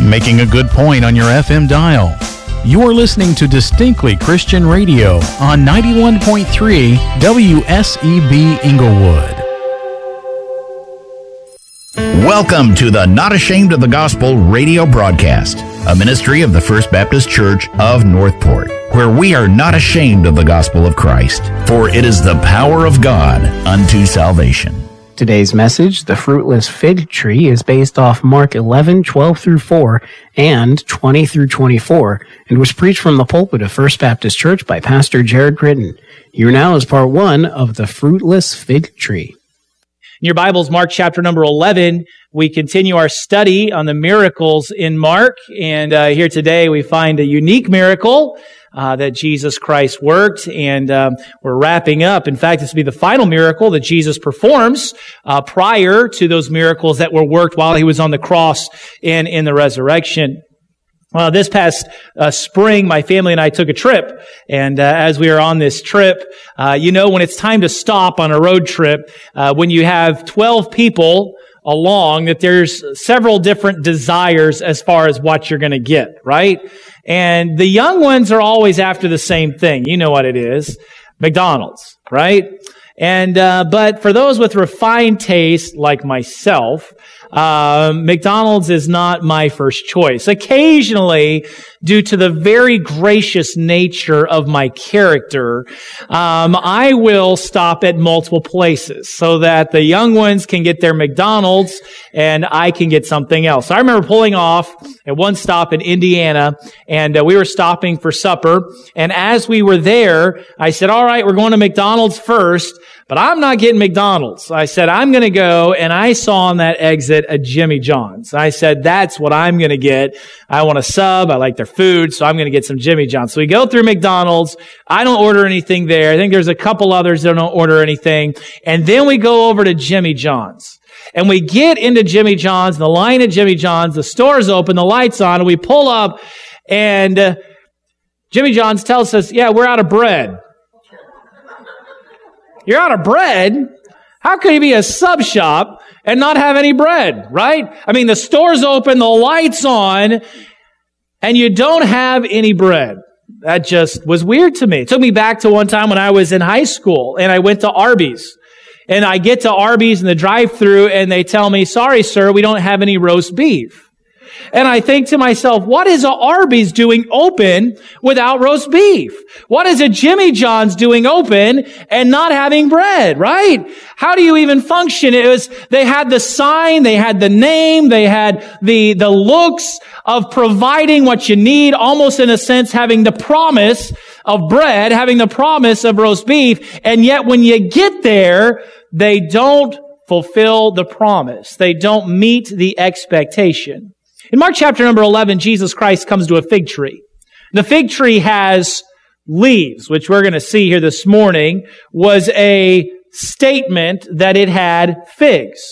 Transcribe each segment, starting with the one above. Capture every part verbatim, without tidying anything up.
making a good point on your F M dial. You're listening to Distinctly Christian Radio on ninety-one point three W S E B Inglewood. Welcome to the Not Ashamed of the Gospel radio broadcast, a ministry of the First Baptist Church of Northport, where we are not ashamed of the gospel of Christ, for it is the power of God unto salvation. Today's message, The Fruitless Fig Tree, is based off Mark eleven, twelve through four and twenty through twenty-four, and was preached from the pulpit of First Baptist Church by Pastor Jared Gritton. Here now is part one of The Fruitless Fig Tree. In your Bibles, Mark chapter number eleven, we continue our study on the miracles in Mark, and uh, here today we find a unique miracle Uh, that Jesus Christ worked, and um, we're wrapping up. In fact, this will be the final miracle that Jesus performs uh, prior to those miracles that were worked while he was on the cross and in the resurrection. Uh, this past uh, spring, my family and I took a trip, and uh, as we were on this trip, uh, you know, when it's time to stop on a road trip, uh, when you have twelve people along, that there's several different desires as far as what you're going to get, right? And the young ones are always after the same thing. You know what it is. McDonald's, right? And, uh, but for those with refined taste like myself, um, McDonald's is not my first choice. Occasionally, due to the very gracious nature of my character, um, I will stop at multiple places so that the young ones can get their McDonald's and I can get something else. I remember pulling off at one stop in Indiana, and uh, we were stopping for supper. And as we were there, I said, all right, we're going to McDonald's first, but I'm not getting McDonald's. I said, I'm going to go, and I saw on that exit a Jimmy John's. I said, that's what I'm going to get. I want a sub. I like their food, so I'm going to get some Jimmy John's. So we go through McDonald's. I don't order anything there. I think there's a couple others that don't order anything. And then we go over to Jimmy John's. And we get into Jimmy John's, the line at Jimmy John's, the store's open, the light's on, and we pull up, and uh, Jimmy John's tells us, yeah, we're out of bread. You're out of bread? How could you be a sub shop and not have any bread, right? I mean, the store's open, the light's on, and you don't have any bread. That just was weird to me. It took me back to one time when I was in high school, and I went to Arby's. And I get to Arby's in the drive-thru, and they tell me, sorry, sir, we don't have any roast beef. And I think to myself, what is a Arby's doing open without roast beef? What is a Jimmy John's doing open and not having bread, right? How do you even function? It was, they had the sign, they had the name, they had the, the looks of providing what you need, almost in a sense having the promise of bread, having the promise of roast beef. And yet when you get there, they don't fulfill the promise. They don't meet the expectation. In Mark chapter number eleven, Jesus Christ comes to a fig tree. The fig tree has leaves, which we're going to see here this morning, was a statement that it had figs.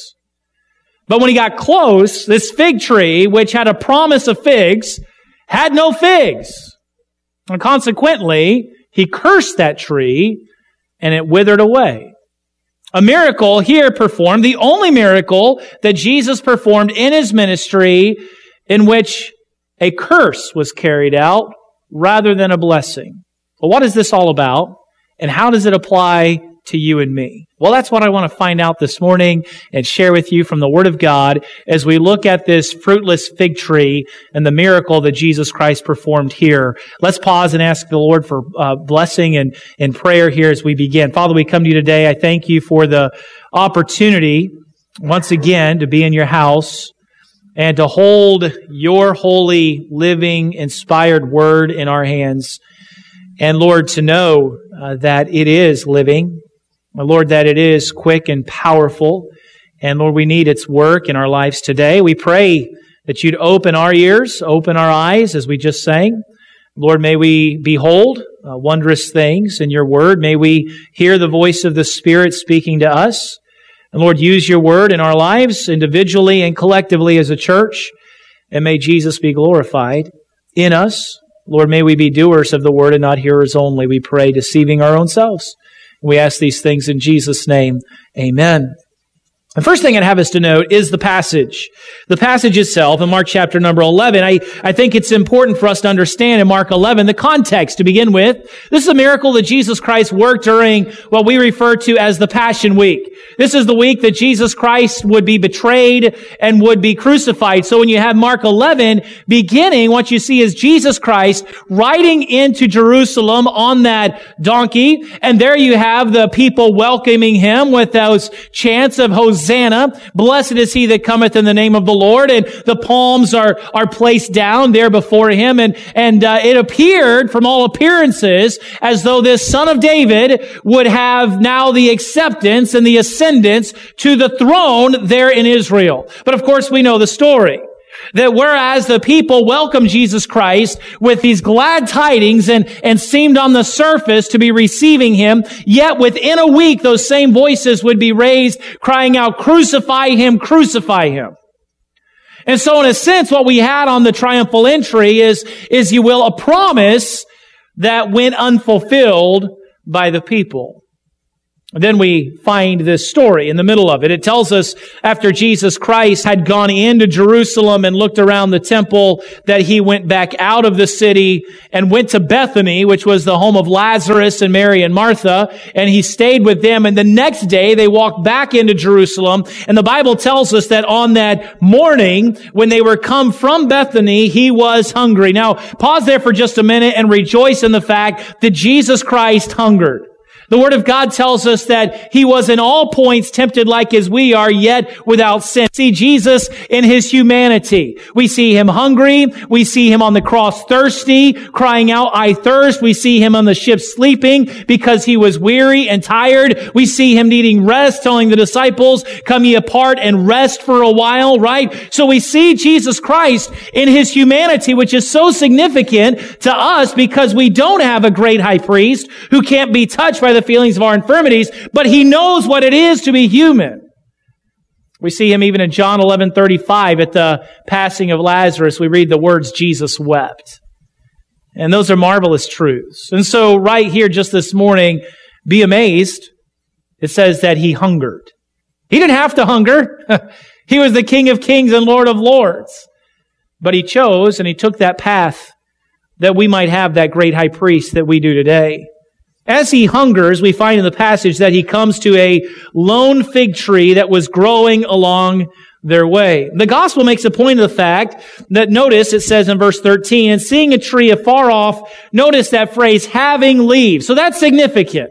But when he got close, this fig tree, which had a promise of figs, had no figs. And consequently, he cursed that tree, and it withered away. A miracle here performed, the only miracle that Jesus performed in his ministry, in which a curse was carried out rather than a blessing. Well, what is this all about? And how does it apply to you and me? Well, that's what I want to find out this morning and share with you from the Word of God as we look at this fruitless fig tree and the miracle that Jesus Christ performed here. Let's pause and ask the Lord for uh, blessing and, and prayer here as we begin. Father, we come to you today. I thank you for the opportunity once again to be in your house and to hold your holy, living, inspired Word in our hands. And Lord, to know uh, that it is living. Lord, that it is quick and powerful. And Lord, we need its work in our lives today. We pray that you'd open our ears, open our eyes, as we just sang. Lord, may we behold uh, wondrous things in your word. May we hear the voice of the Spirit speaking to us. And Lord, use your word in our lives, individually and collectively as a church. And may Jesus be glorified in us. Lord, may we be doers of the word and not hearers only, we pray, deceiving our own selves. We ask these things in Jesus' name. Amen. The first thing I'd have us to note is the passage. The passage itself in Mark chapter number eleven. I, I think it's important for us to understand in Mark eleven the context to begin with. This is a miracle that Jesus Christ worked during what we refer to as the Passion Week. This is the week that Jesus Christ would be betrayed and would be crucified. So when you have Mark eleven beginning, what you see is Jesus Christ riding into Jerusalem on that donkey. And there you have the people welcoming him with those chants of Hosanna. Hosanna, blessed is he that cometh in the name of the Lord. And the palms are, are placed down there before him. And, and uh, it appeared, from all appearances, as though this son of David would have now the acceptance and the ascendance to the throne there in Israel. But of course, we know the story. That whereas the people welcomed Jesus Christ with these glad tidings and, and seemed on the surface to be receiving him, yet within a week those same voices would be raised crying out, "Crucify him, crucify him." And so in a sense, what we had on the triumphal entry is, is you will, a promise that went unfulfilled by the people. Then we find this story in the middle of it. It tells us after Jesus Christ had gone into Jerusalem and looked around the temple that he went back out of the city and went to Bethany, which was the home of Lazarus and Mary and Martha, and he stayed with them. And the next day they walked back into Jerusalem. And the Bible tells us that on that morning when they were come from Bethany, he was hungry. Now, pause there for just a minute and rejoice in the fact that Jesus Christ hungered. The Word of God tells us that he was in all points tempted like as we are, yet without sin. See Jesus in his humanity. We see him hungry. We see him on the cross thirsty, crying out, "I thirst." We see him on the ship sleeping because he was weary and tired. We see him needing rest, telling the disciples, "Come ye apart and rest for a while," right? So we see Jesus Christ in his humanity, which is so significant to us because we don't have a great high priest who can't be touched by the the feelings of our infirmities, but he knows what it is to be human. We see him even in John eleven thirty-five at the passing of Lazarus. We read the words, "Jesus wept." And those are marvelous truths. And so right here just this morning, be amazed. It says that he hungered. He didn't have to hunger. He was the King of Kings and Lord of Lords. But he chose and he took that path that we might have that great high priest that we do today. As he hungers, we find in the passage that he comes to a lone fig tree that was growing along their way. The gospel makes a point of the fact that, notice, it says in verse thirteen, "And seeing a tree afar off," notice that phrase, "having leaves." So that's significant.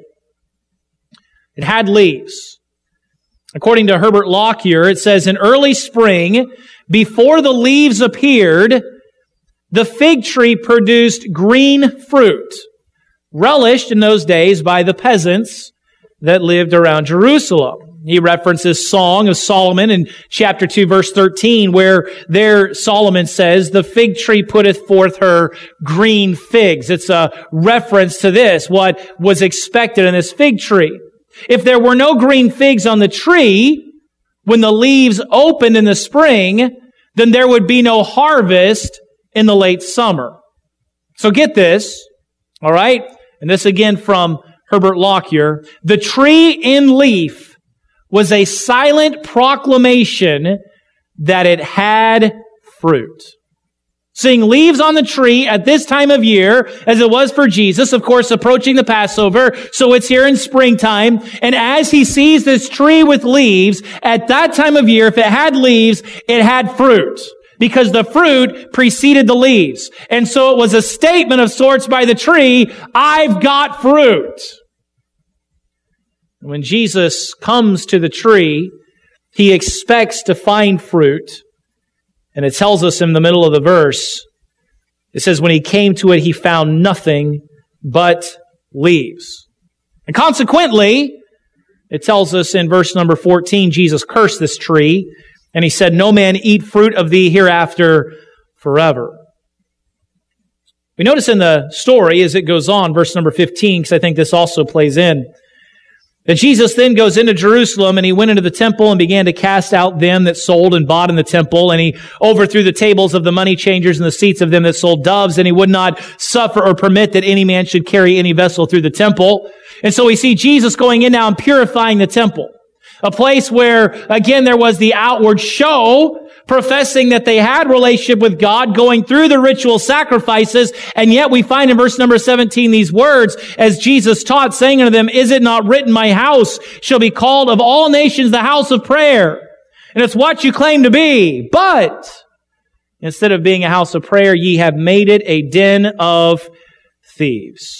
It had leaves. According to Herbert Lockyer, it says, "In early spring, before the leaves appeared, the fig tree produced green fruit, relished in those days by the peasants that lived around Jerusalem." He references Song of Solomon in chapter two, verse thirteen, where there Solomon says, "The fig tree putteth forth her green figs." It's a reference to this, what was expected in this fig tree. If there were no green figs on the tree, when the leaves opened in the spring, then there would be no harvest in the late summer. So get this, all right? And this again from Herbert Lockyer. "The tree in leaf was a silent proclamation that it had fruit." Seeing leaves on the tree at this time of year, as it was for Jesus, of course, approaching the Passover, so it's here in springtime. And as he sees this tree with leaves, at that time of year, if it had leaves, it had fruit, because the fruit preceded the leaves. And so it was a statement of sorts by the tree, "I've got fruit." When Jesus comes to the tree, he expects to find fruit. And it tells us in the middle of the verse, it says, "When he came to it, he found nothing but leaves." And consequently, it tells us in verse number fourteen, Jesus cursed this tree, and he said, "No man eat fruit of thee hereafter forever." We notice in the story as it goes on, verse number fifteen, because I think this also plays in, that Jesus then goes into Jerusalem and he went into the temple and began to cast out them that sold and bought in the temple. And he overthrew the tables of the money changers and the seats of them that sold doves. And he would not suffer or permit that any man should carry any vessel through the temple. And so we see Jesus going in now and purifying the temple. A place where, again, there was the outward show, professing that they had relationship with God, going through the ritual sacrifices, and yet we find in verse number seventeen these words, as Jesus taught, saying unto them, is it not written, my house shall be called of all nations the house of prayer? And it's what you claim to be. But instead of being a house of prayer, ye have made it a den of thieves.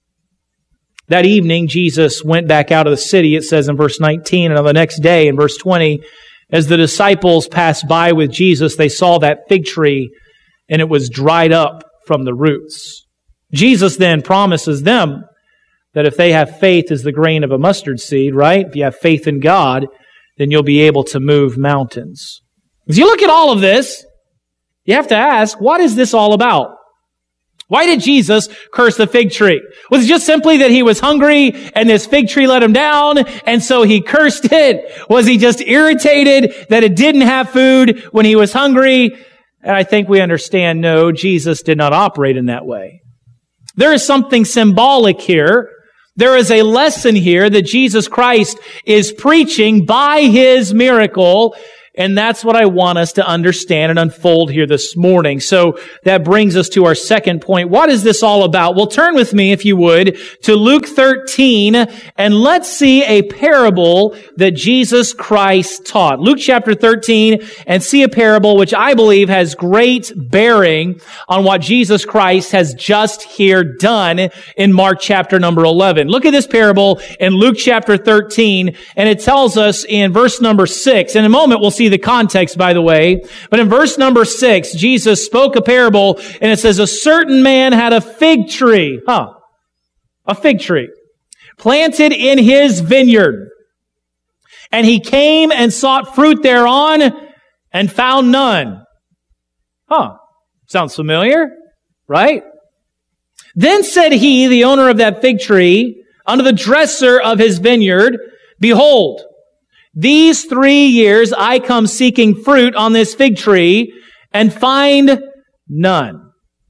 That evening, Jesus went back out of the city, it says in verse nineteen, and on the next day, in verse twenty, as the disciples passed by with Jesus, they saw that fig tree, and it was dried up from the roots. Jesus then promises them that if they have faith as the grain of a mustard seed, right? If you have faith in God, then you'll be able to move mountains. As you look at all of this, you have to ask, what is this all about? Why did Jesus curse the fig tree? Was it just simply that he was hungry and this fig tree let him down and so he cursed it? Was he just irritated that it didn't have food when he was hungry? And I think we understand, no, Jesus did not operate in that way. There is something symbolic here. There is a lesson here that Jesus Christ is preaching by his miracle. And that's what I want us to understand and unfold here this morning. So that brings us to our second point. What is this all about? Well, turn with me, if you would, to Luke thirteen, and let's see a parable that Jesus Christ taught. Luke chapter thirteen, and see a parable which I believe has great bearing on what Jesus Christ has just here done in Mark chapter number eleven. Look at this parable in Luke chapter thirteen, and it tells us in verse number six. In a moment, we'll see the context, by the way. But in verse number six, Jesus spoke a parable, and it says, a certain man had a fig tree. Huh. A fig tree. Planted in his vineyard. And he came and sought fruit thereon, and found none. Huh. Sounds familiar, right? Then said he, the owner of that fig tree, unto the dresser of his vineyard, behold, these three years I come seeking fruit on this fig tree, and find none.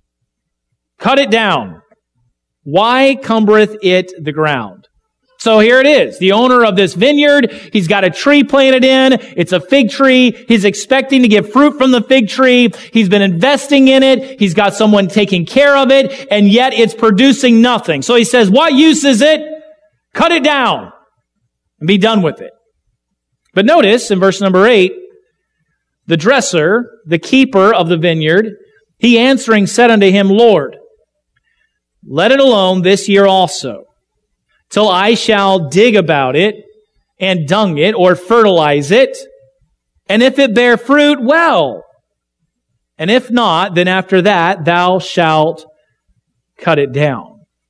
Cut it down. Why cumbereth it the ground? So here it is. The owner of this vineyard, he's got a tree planted in. It's a fig tree. He's expecting to get fruit from the fig tree. He's been investing in it. He's got someone taking care of it, and yet it's producing nothing. So he says, what use is it? Cut it down and be done with it. But notice in verse number eight, the dresser, the keeper of the vineyard, he answering said unto him, Lord, let it alone this year also, till I shall dig about it, and dung it, or fertilize it. And if it bear fruit, well. And if not, then after that thou shalt cut it down.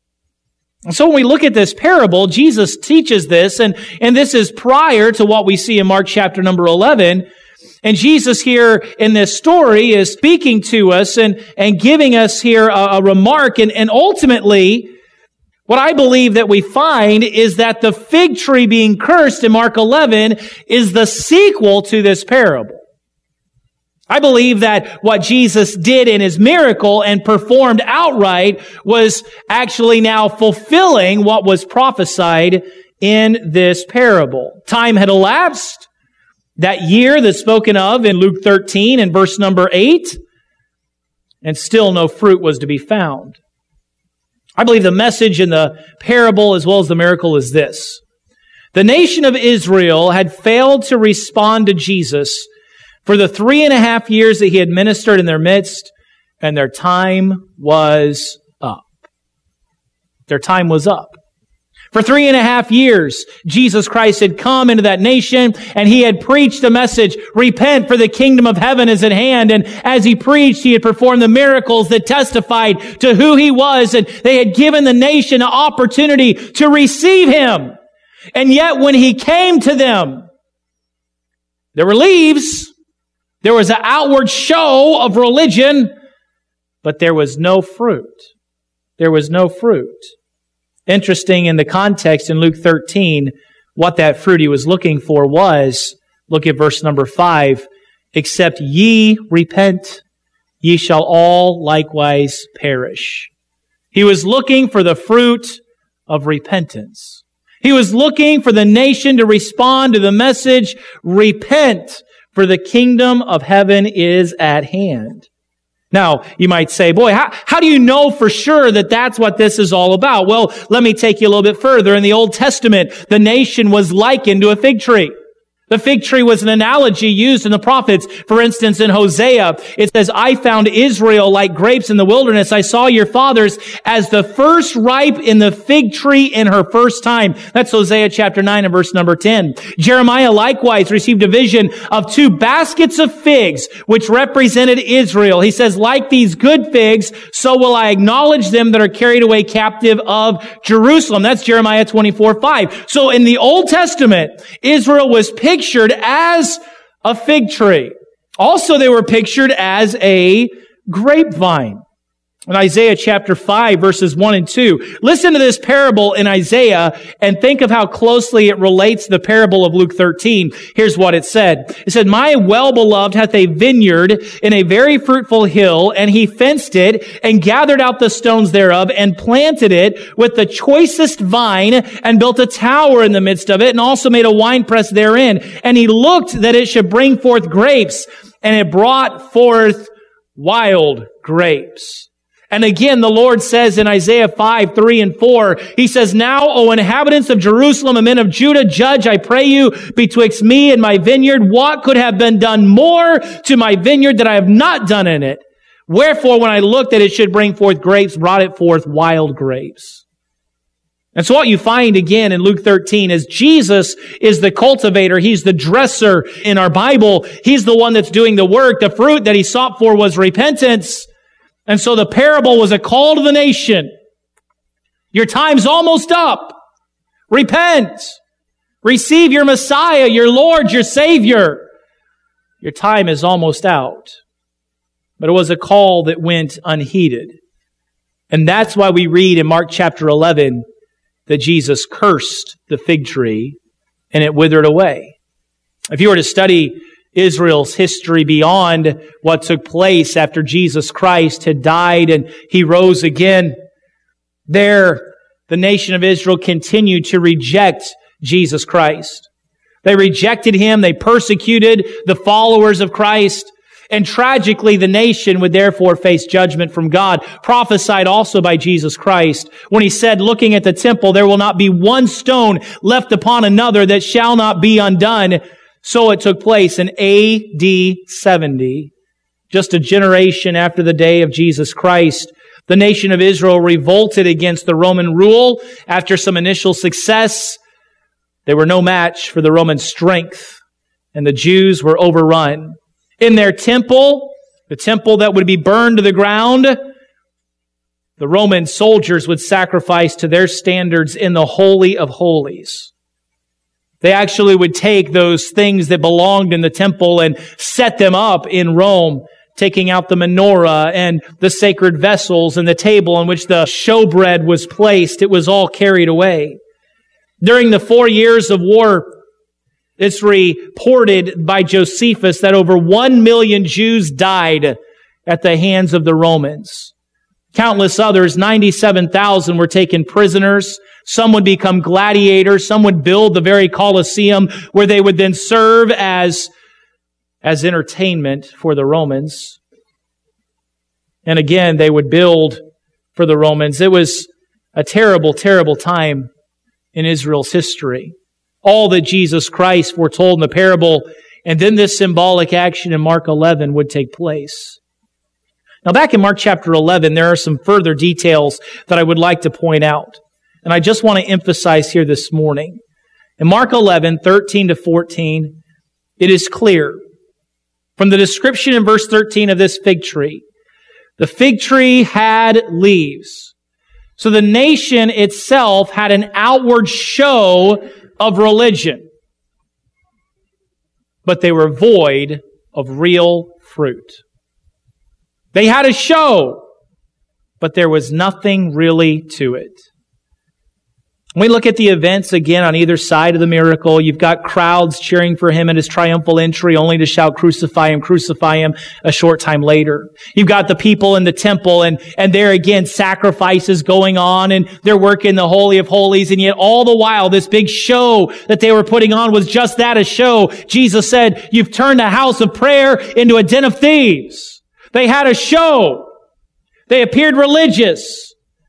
So when we look at this parable, Jesus teaches this, and, and this is prior to what we see in Mark chapter number eleven. And Jesus here in this story is speaking to us and, and giving us here a, a remark. And, and ultimately, what I believe that we find is that the fig tree being cursed in Mark eleven is the sequel to this parable. I believe that what Jesus did in his miracle and performed outright was actually now fulfilling what was prophesied in this parable. Time had elapsed, that year that's spoken of in Luke thirteen and verse number eight, and still no fruit was to be found. I believe the message in the parable as well as the miracle is this. The nation of Israel had failed to respond to Jesus for the three and a half years that he had ministered in their midst, and their time was up. Their time was up. For three and a half years, Jesus Christ had come into that nation, and he had preached the message, repent, for the kingdom of heaven is at hand. And as he preached, he had performed the miracles that testified to who he was, and they had given the nation an opportunity to receive him. And yet when he came to them, there were leaves. There was an outward show of religion, but there was no fruit. There was no fruit. Interesting in the context in Luke thirteen, what that fruit he was looking for was, look at verse number five, except ye repent, ye shall all likewise perish. He was looking for the fruit of repentance. He was looking for the nation to respond to the message, repent, for the kingdom of heaven is at hand. Now, you might say, boy, how, how do you know for sure that that's what this is all about? Well, let me take you a little bit further. In the Old Testament, the nation was likened to a fig tree. The fig tree was an analogy used in the prophets. For instance, in Hosea, it says, I found Israel like grapes in the wilderness. I saw your fathers as the first ripe in the fig tree in her first time. That's Hosea chapter nine and verse number ten. Jeremiah likewise received a vision of two baskets of figs, which represented Israel. He says, like these good figs, so will I acknowledge them that are carried away captive of Jerusalem. That's Jeremiah twenty-four five. So in the Old Testament, Israel was pictured pictured as a fig tree. Also, they were pictured as a grapevine. In Isaiah chapter five, verses one and two, listen to this parable in Isaiah and think of how closely it relates to the parable of Luke thirteen. Here's what it said. It said, my well-beloved hath a vineyard in a very fruitful hill, and he fenced it and gathered out the stones thereof and planted it with the choicest vine and built a tower in the midst of it and also made a winepress therein. And he looked that it should bring forth grapes, and it brought forth wild grapes. And again, the Lord says in Isaiah five, three and four, He says, now, O inhabitants of Jerusalem and men of Judah, judge, I pray you, betwixt me and my vineyard, what could have been done more to my vineyard that I have not done in it? Wherefore, when I looked that it should bring forth grapes, brought it forth wild grapes. And so what you find again in Luke thirteen is Jesus is the cultivator. He's the dresser in our Bible. He's the one that's doing the work. The fruit that He sought for was repentance. And so the parable was a call to the nation. Your time's almost up. Repent. Receive your Messiah, your Lord, your Savior. Your time is almost out. But it was a call that went unheeded. And that's why we read in Mark chapter eleven that Jesus cursed the fig tree and it withered away. If you were to study Israel's history beyond what took place after Jesus Christ had died and He rose again, there the nation of Israel continued to reject Jesus Christ. They rejected Him, they persecuted the followers of Christ, and tragically the nation would therefore face judgment from God, prophesied also by Jesus Christ when He said, looking at the temple, there will not be one stone left upon another that shall not be undone. So it took place in A D seventy, just a generation after the day of Jesus Christ. The nation of Israel revolted against the Roman rule. After some initial success, they were no match for the Roman strength, and the Jews were overrun. In their temple, the temple that would be burned to the ground, the Roman soldiers would sacrifice to their standards in the Holy of Holies. They actually would take those things that belonged in the temple and set them up in Rome, taking out the menorah and the sacred vessels and the table on which the showbread was placed. It was all carried away. During the four years of war, it's reported by Josephus that over one million Jews died at the hands of the Romans. Countless others, ninety-seven thousand, were taken prisoners. Some would become gladiators. Some would build the very Colosseum where they would then serve as, as entertainment for the Romans. And again, they would build for the Romans. It was a terrible, terrible time in Israel's history. All that Jesus Christ foretold in the parable, and then this symbolic action in Mark eleven would take place. Now back in Mark chapter eleven, there are some further details that I would like to point out. And I just want to emphasize here this morning. In Mark eleven, thirteen to fourteen, it is clear from the description in verse thirteen of this fig tree. The fig tree had leaves. So the nation itself had an outward show of religion. But they were void of real fruit. They had a show, but there was nothing really to it. We look at the events again on either side of the miracle. You've got crowds cheering for him in his triumphal entry, only to shout, "Crucify him, crucify him," a short time later. You've got the people in the temple, and, and there again, sacrifices going on, and they're working the Holy of Holies, and yet all the while, this big show that they were putting on was just that, a show. Jesus said, "You've turned a house of prayer into a den of thieves." They had a show. They appeared religious,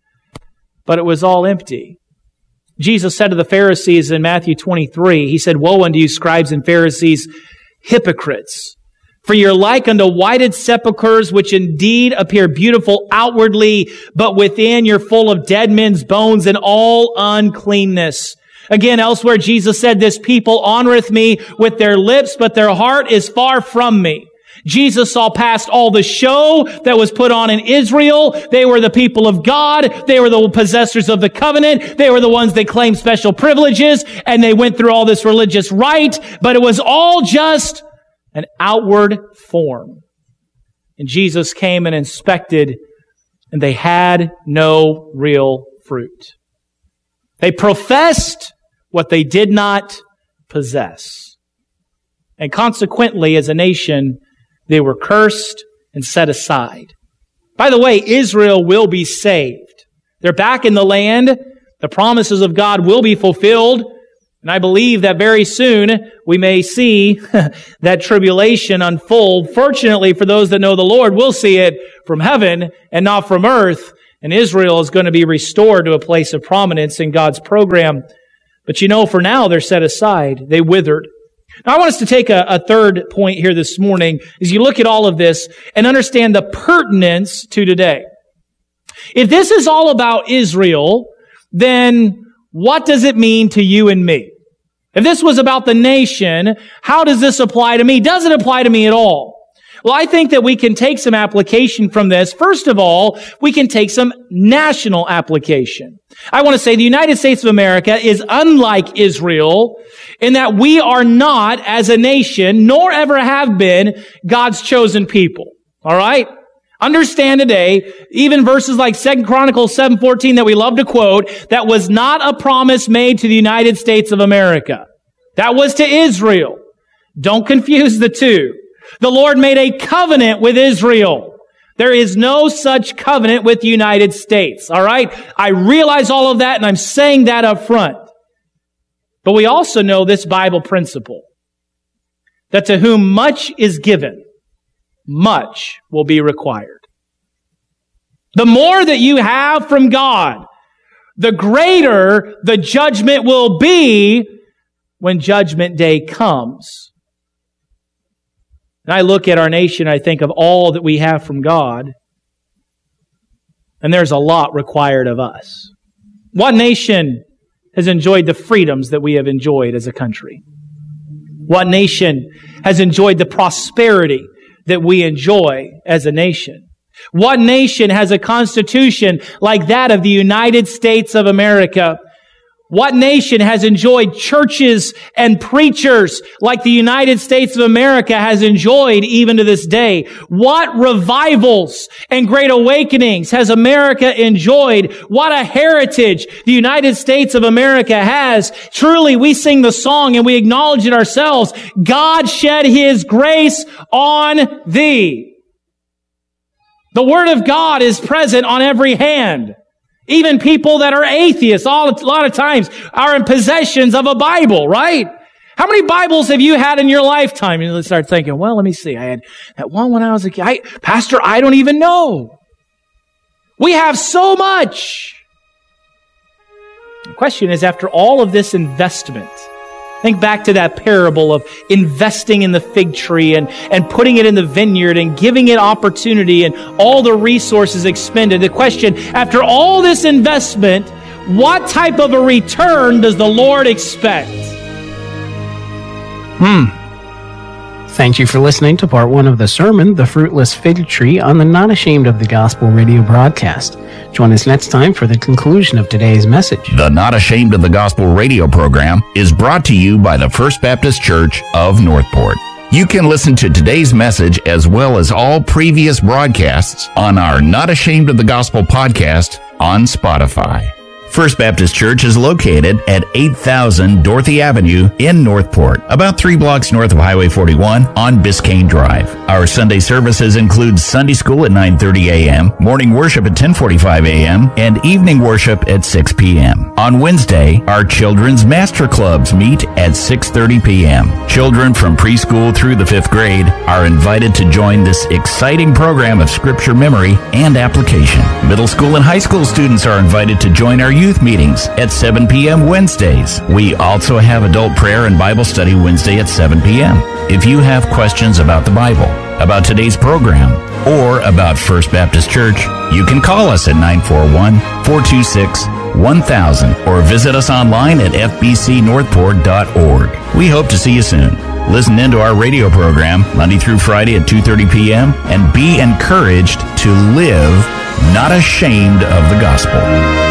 but it was all empty. Jesus said to the Pharisees in Matthew twenty-three, he said, "Woe unto you, scribes and Pharisees, hypocrites! For you're like unto whited sepulchres, which indeed appear beautiful outwardly, but within you're full of dead men's bones and all uncleanness." Again, elsewhere, Jesus said, "This people honoreth me with their lips, but their heart is far from me." Jesus saw past all the show that was put on in Israel. They were the people of God. They were the possessors of the covenant. They were the ones that claimed special privileges, and they went through all this religious rite, but it was all just an outward form. And Jesus came and inspected, and they had no real fruit. They professed what they did not possess. And consequently, as a nation, they were cursed and set aside. By the way, Israel will be saved. They're back in the land. The promises of God will be fulfilled. And I believe that very soon we may see that tribulation unfold. Fortunately, for those that know the Lord, we'll see it from heaven and not from earth. And Israel is going to be restored to a place of prominence in God's program. But you know, for now, they're set aside. They withered. Now, I want us to take a, a third point here this morning as you look at all of this and understand the pertinence to today. If this is all about Israel, then what does it mean to you and me? If this was about the nation, how does this apply to me? Does it apply to me at all? Well, I think that we can take some application from this. First of all, we can take some national application. I want to say the United States of America is unlike Israel in that we are not, as a nation, nor ever have been, God's chosen people. All right? Understand today, even verses like Second Chronicles seven fourteen that we love to quote, that was not a promise made to the United States of America. That was to Israel. Don't confuse the two. The Lord made a covenant with Israel. There is no such covenant with the United States. All right? I realize all of that, and I'm saying that up front. But we also know this Bible principle, that to whom much is given, much will be required. The more that you have from God, the greater the judgment will be when judgment day comes. And I look at our nation, I think of all that we have from God, and there's a lot required of us. What nation has enjoyed the freedoms that we have enjoyed as a country? What nation has enjoyed the prosperity that we enjoy as a nation? What nation has a constitution like that of the United States of America? What nation has enjoyed churches and preachers like the United States of America has enjoyed even to this day? What revivals and great awakenings has America enjoyed? What a heritage the United States of America has. Truly, we sing the song and we acknowledge it ourselves. God shed His grace on thee. The Word of God is present on every hand. Even people that are atheists, all, a lot of times, are in possessions of a Bible, right? How many Bibles have you had in your lifetime? And you start thinking, well, let me see. I had that one when I was a kid. I, Pastor, I don't even know. We have so much. The question is, after all of this investment, think back to that parable of investing in the fig tree and, and putting it in the vineyard and giving it opportunity and all the resources expended. The question, after all this investment, what type of a return does the Lord expect? Hmm. Thank you for listening to part one of the sermon, The Fruitless Fig Tree, on the Not Ashamed of the Gospel radio broadcast. Join us next time for the conclusion of today's message. The Not Ashamed of the Gospel radio program is brought to you by the First Baptist Church of Northport. You can listen to today's message as well as all previous broadcasts on our Not Ashamed of the Gospel podcast on Spotify. First Baptist Church is located at eight thousand Dorothy Avenue in Northport, about three blocks north of Highway forty-one on Biscayne Drive. Our Sunday services include Sunday school at nine thirty a.m., morning worship at ten forty-five a.m., and evening worship at six p.m. On Wednesday, our children's master clubs meet at six thirty p.m. Children from preschool through the fifth grade are invited to join this exciting program of scripture memory and application. Middle school and high school students are invited to join our youth meetings at seven p.m. Wednesdays. We also have adult prayer and Bible study Wednesday at seven p.m. If you have questions about the Bible, about today's program, or about First Baptist Church, you can call us at nine four one, four two six, one thousand or visit us online at f b c northport dot org. We hope to see you soon. Listen in to our radio program Monday through Friday at two thirty p.m. and be encouraged to live not ashamed of the gospel.